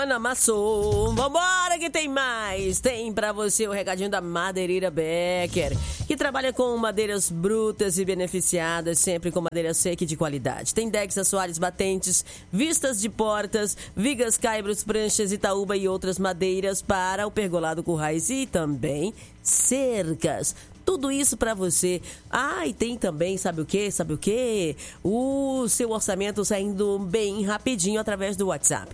Ana Massou, vambora que tem mais. Tem pra você o recadinho da Madeireira Becker, que trabalha com madeiras brutas e beneficiadas, sempre com madeira seca e de qualidade. Tem decks, assoalhos, batentes, vistas de portas, vigas, caibros, pranchas, itaúba e outras madeiras para o pergolado, currais e também cercas. Tudo isso para você. E tem também, sabe o quê? O seu orçamento saindo bem rapidinho através do WhatsApp.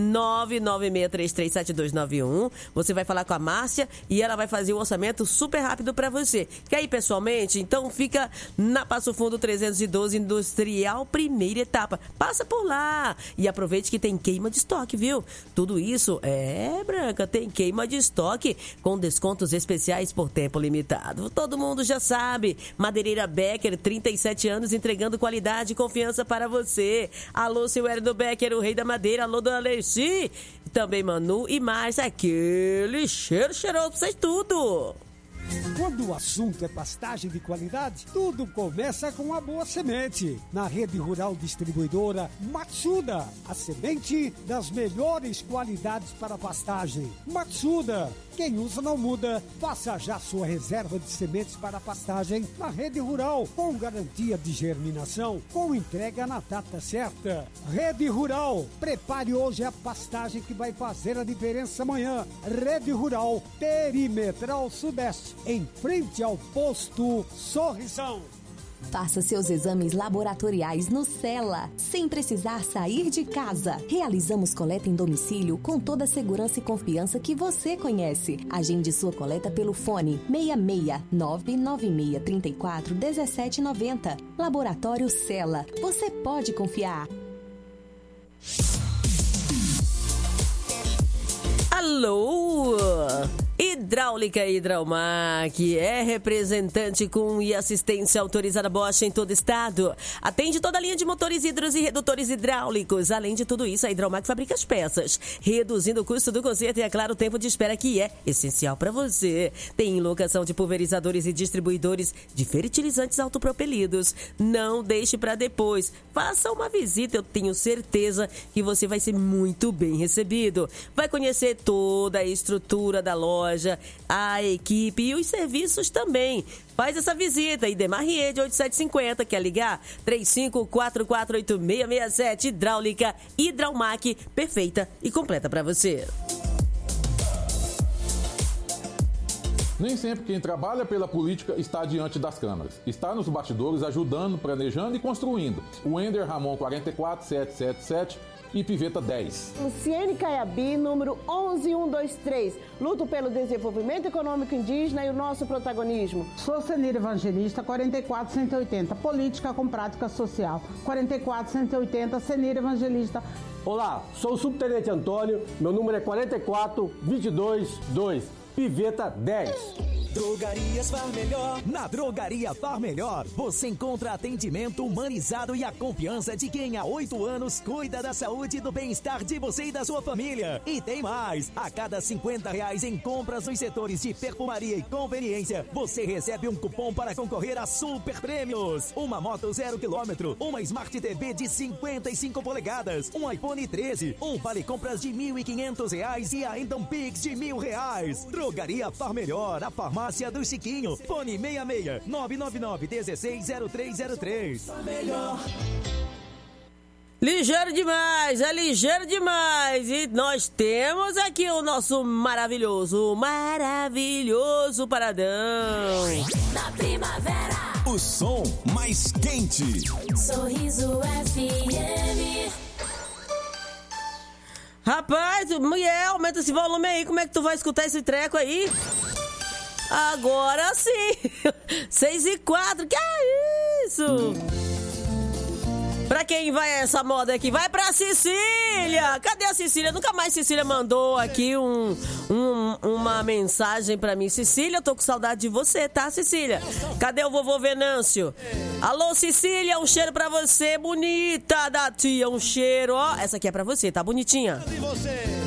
996337291. Você vai falar com a Márcia e ela vai fazer o orçamento super rápido para você. Quer ir pessoalmente? Então fica na Passo Fundo 312 Industrial, primeira etapa. Passa por lá e aproveite que tem queima de estoque, viu? Tudo isso Branca, tem queima de estoque com descontos especiais por tempo limitado. Todo mundo já sabe. Madeireira Becker, 37 anos, entregando qualidade e confiança para você. Alô, seu Hélio Becker, o rei da madeira. Alô, dona Leci. Também Manu e mais aquele cheiro cheiroso pra vocês tudo. Quando o assunto é pastagem de qualidade, tudo começa com a boa semente. Na Rede Rural Distribuidora Matsuda, a semente das melhores qualidades para pastagem. Matsuda, quem usa não muda. Faça já sua reserva de sementes para pastagem na Rede Rural, com garantia de germinação, com entrega na data certa. Rede Rural, prepare hoje a pastagem que vai fazer a diferença amanhã. Rede Rural, Perimetral Sudeste, em frente ao posto Sorrisão. Faça seus exames laboratoriais no Cela, sem precisar sair de casa. Realizamos coleta em domicílio com toda a segurança e confiança que você conhece. Agende sua coleta pelo fone 66996341790. Laboratório Cela. Você pode confiar. Alô! Hidráulica Hidraumac é representante com e assistência autorizada Bosch em todo o estado. Atende toda a linha de motores hidros e redutores hidráulicos. Além de tudo isso, a Hidraumac fabrica as peças, reduzindo o custo do conserto e, é claro, o tempo de espera, que é essencial para você. Tem locação de pulverizadores e distribuidores de fertilizantes autopropelidos. Não deixe para depois. Faça uma visita, eu tenho certeza que você vai ser muito bem recebido. Vai conhecer toda a estrutura da loja, a equipe e os serviços também. Faz essa visita. Idemar Riede 8750. Quer ligar? 35448667. Hidráulica Hidraumac, perfeita e completa para você. Nem sempre quem trabalha pela política está diante das câmeras. Está nos bastidores ajudando, planejando e construindo. O Ender Ramon 44777 e Piveta 10. Luciene Caiabi, número 11123. Luto pelo desenvolvimento econômico indígena e o nosso protagonismo. Sou Senira Evangelista, 44180. Política com prática social. 44180, Senira Evangelista. Olá, sou o subtenente Antônio. Meu número é 44222. Piveta 10. Drogarias Far Melhor. Na Drogaria Far Melhor, você encontra atendimento humanizado e a confiança de quem há 8 anos cuida da saúde e do bem-estar de você e da sua família. E tem mais! A cada R$50 em compras nos setores de perfumaria e conveniência, você recebe um cupom para concorrer a super prêmios. Uma moto 0 km, uma Smart TV de 55 polegadas, um iPhone 13, um vale compras de R$1.500 e ainda um Pix de R$1.000. Drogaria Far Melhor, a farmácia do Chiquinho. Fone 66 999 160303. Melhor. Ligeiro demais, é ligeiro demais. E nós temos aqui o nosso maravilhoso paradão. Na primavera, o som mais quente. Sorriso FM. Rapaz, mulher, aumenta esse volume aí. Como é que tu vai escutar esse treco aí? Agora sim. 6h04, que é isso? Pra quem vai essa moda aqui? Vai pra Cecília! Cadê a Cecília? Nunca mais Cecília mandou aqui uma mensagem pra mim. Cecília, eu tô com saudade de você, tá, Cecília? Cadê o vovô Venâncio? Alô, Cecília, um cheiro pra você, bonita da tia, um cheiro, ó. Essa aqui é pra você, tá bonitinha? E você?